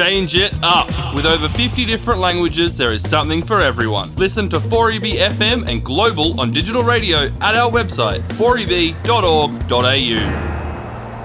change it up. With over 50 different languages, there is something for everyone. Listen to 4EB FM and Global on digital radio at our website, 4eb.org.au.